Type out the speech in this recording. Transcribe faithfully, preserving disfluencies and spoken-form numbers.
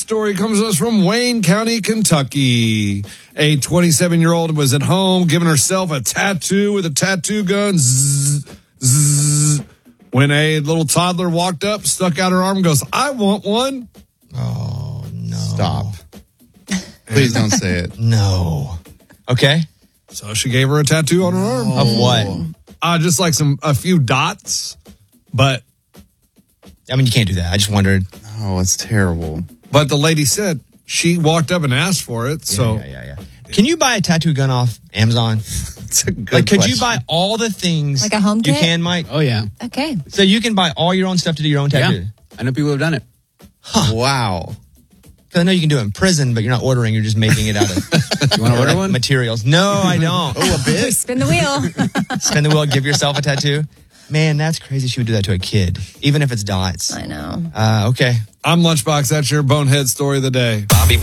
story comes to us from Wayne County, Kentucky. A twenty-seven-year-old was at home giving herself a tattoo with a tattoo gun. Zzz, zzz, when a little toddler walked up, stuck out her arm and goes, I want one. Oh, no. Stop. Please don't say it. No. Okay. So she gave her a tattoo on her arm. Of what? Uh, just like some a few dots, but I mean, you can't do that. I just wondered. Oh, it's terrible. but the lady said she walked up and asked for it. So Yeah, yeah, yeah. yeah. Can you buy a tattoo gun off Amazon? It's a good Like, could question. you buy all the things Like a home you kit? can, Mike? Oh, yeah. Okay. So you can buy all your own stuff to do your own tattoo? Yeah. I know people have done it. Wow. Because I know you can do it in prison, but you're not ordering. You're just making it out of You want to order one? materials. No, I don't. Oh, a bit? Spin the wheel. Spin the wheel, give yourself a tattoo. Man, that's crazy she would do that to a kid, even if it's dots. I know. Uh, okay. I'm Lunchbox. That's your bonehead story of the day. Bobby